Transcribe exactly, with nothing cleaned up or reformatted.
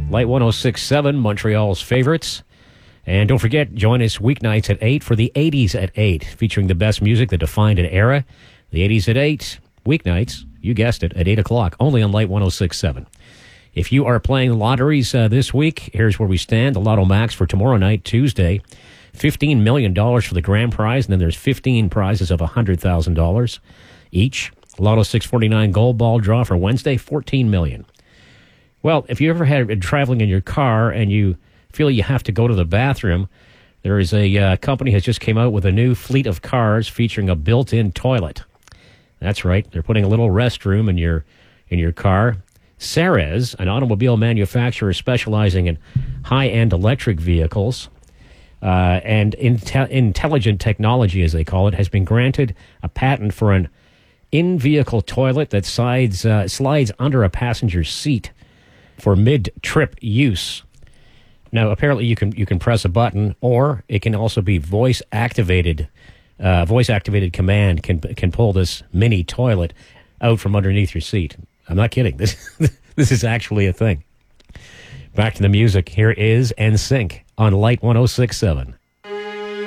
Light one oh six point seven, Montreal's favorites. And don't forget, join us weeknights at eight for the eighties at eight, featuring the best music that defined an era. The eighties at eight, weeknights, you guessed it, at eight o'clock, only on Light one oh six point seven. If you are playing lotteries uh, this week, here's where we stand. The Lotto Max for tomorrow night, Tuesday, fifteen million dollars for the grand prize, and then there's fifteen prizes of one hundred thousand dollars each. Lotto six forty-nine Gold Ball draw for Wednesday, fourteen million dollars. Well, if you ever had been traveling in your car and you feel you have to go to the bathroom, there is a uh, company has just came out with a new fleet of cars featuring a built-in toilet. That's right. They're putting a little restroom in your in your car. Ceres, an automobile manufacturer specializing in high-end electric vehicles uh, and inte- intelligent technology, as they call it, has been granted a patent for an in-vehicle toilet that slides, uh, slides under a passenger's seat for mid-trip use. Now, apparently you can you can press a button, or it can also be voice-activated. Uh, voice-activated command can can pull this mini toilet out from underneath your seat. I'm not kidding. This this is actually a thing. Back to the music. Here is N Sync on Light one oh six point seven.